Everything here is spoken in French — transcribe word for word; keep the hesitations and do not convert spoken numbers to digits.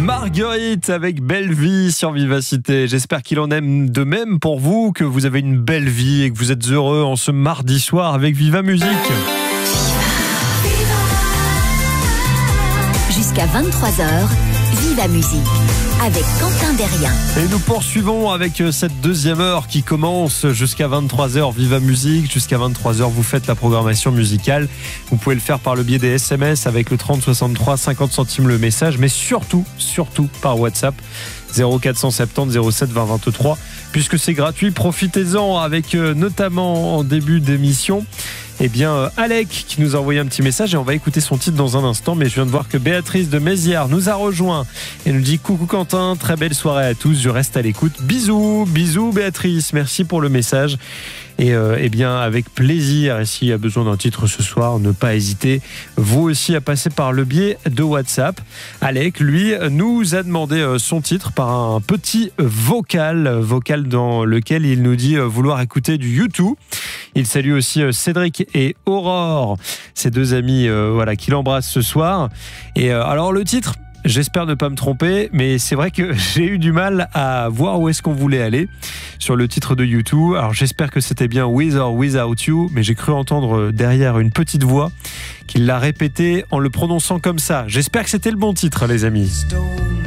Marguerite avec Belle Vie sur Vivacité. J'espère qu'il en aime de même pour vous, que vous avez une belle vie et que vous êtes heureux en ce mardi soir avec Viva Musique. Jusqu'à vingt-trois heures, Viva Musique avec Quentin Derrien. Et nous poursuivons avec cette deuxième heure qui commence jusqu'à vingt-trois heures. Viva Musique, jusqu'à vingt-trois heures, vous faites la programmation musicale. Vous pouvez le faire par le biais des S M S avec le trente soixante-trois, cinquante centimes le message, mais surtout, surtout par WhatsApp. zéro quatre cent soixante-dix zéro sept vingt vingt-trois. Puisque c'est gratuit, profitez-en avec euh, notamment en début d'émission, eh bien euh, Alec qui nous a envoyé un petit message et on va écouter son titre dans un instant. Mais je viens de voir que Béatrice de Mézières nous a rejoint et nous dit coucou Quentin, très belle soirée à tous, je reste à l'écoute. Bisous, bisous Béatrice, merci pour le message. Et euh, eh bien avec plaisir, et s'il y a besoin d'un titre ce soir, ne pas hésiter vous aussi à passer par le biais de WhatsApp. Alec, lui, nous a demandé son titre par un petit vocal, vocal dans lequel il nous dit vouloir écouter du U deux. Il salue aussi Cédric et Aurore, ces deux amis euh, voilà, qu'il embrasse ce soir. Et euh, alors le titre, j'espère ne pas me tromper, mais c'est vrai que j'ai eu du mal à voir où est-ce qu'on voulait aller sur le titre de U deux. Alors j'espère que c'était bien With or Without You, mais j'ai cru entendre derrière une petite voix qui l'a répété en le prononçant comme ça. J'espère que c'était le bon titre, les amis.